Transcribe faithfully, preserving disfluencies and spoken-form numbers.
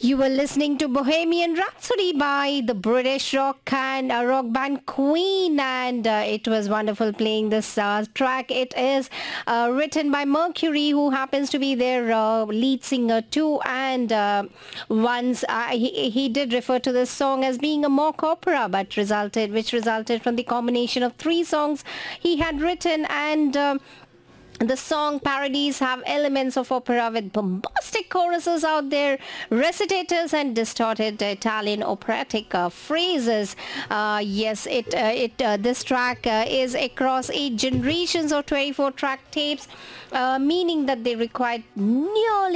You were listening to Bohemian Rhapsody by the British rock and uh, rock band Queen, and uh, it was wonderful playing this uh, track. It is uh, written by Mercury, who happens to be their uh, lead singer too, and uh, once uh, he, he did refer to this song as being a mock opera, but resulted which resulted from the combination of three songs he had written, and um the song parodies have elements of opera with bombastic choruses out there, recitatives, and distorted Italian operatic uh, phrases. Uh, yes, it uh, it uh, this track uh, is across eight generations of twenty-four track tapes, uh, meaning that they required nearly